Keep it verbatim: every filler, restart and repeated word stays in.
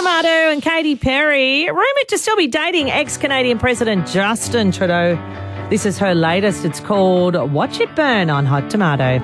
Tomato and Katy Perry, rumoured to still be dating ex-Canadian President Justin Trudeau. This is her latest. It's called Watch It Burn on Hot Tomato.